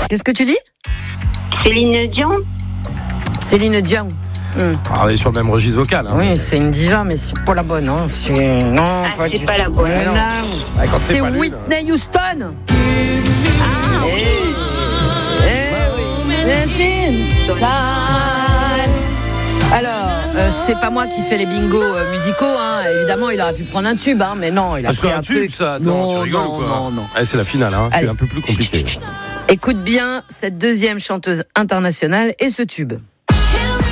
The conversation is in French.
Qu'est-ce que tu dis? Céline Dion. Céline Dion. Alors, on est sur le même registre vocal. Hein. Oui, c'est une diva, mais c'est pas la bonne. Hein. Non, c'est pas la bonne. Non. Ah, quand C'est pas Whitney Houston. Alors, c'est pas moi qui fais les bingos musicaux. Hein. Évidemment, il aurait pu prendre un tube, hein, mais non, il a pris c'est un tube, truc. ça. Attends, non, tu rigoles ou quoi? non. C'est la finale, hein. C'est Allez. un peu plus compliqué. Écoute bien cette deuxième chanteuse internationale et ce tube.